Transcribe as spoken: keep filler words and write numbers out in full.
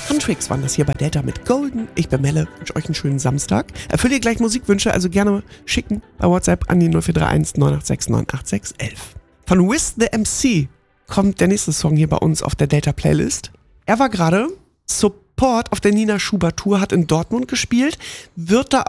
Huntrix waren das hier bei Delta mit Golden. Ich bin Melle, wünsche euch einen schönen Samstag. Erfülle ihr gleich Musikwünsche, also gerne schicken bei WhatsApp an die null vier drei eins neun acht sechs neun acht sechs eins eins. Von Wiz the M C kommt der nächste Song hier bei uns auf der Delta Playlist. Er war gerade Support auf der Nina Schubert Tour, hat in Dortmund gespielt, wird da